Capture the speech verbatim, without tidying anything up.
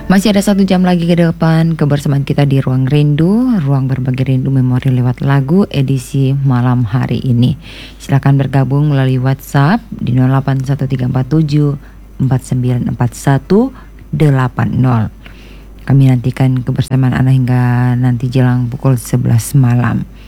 Masih ada satu jam lagi ke depan kebersamaan kita di Ruang Rindu, ruang berbagi rindu memori lewat lagu edisi malam hari ini. Silakan bergabung melalui WhatsApp di nol delapan satu tiga empat tujuh empat sembilan empat satu delapan nol. Kami nantikan kebersamaan Anda hingga nanti jelang pukul sebelas malam.